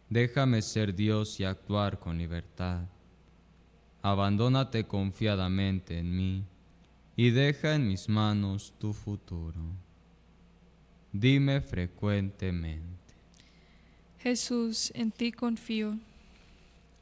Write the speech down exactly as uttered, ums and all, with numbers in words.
Déjame ser Dios y actuar con libertad. Abandónate confiadamente en mí y deja en mis manos tu futuro. Dime frecuentemente: Jesús, en ti confío.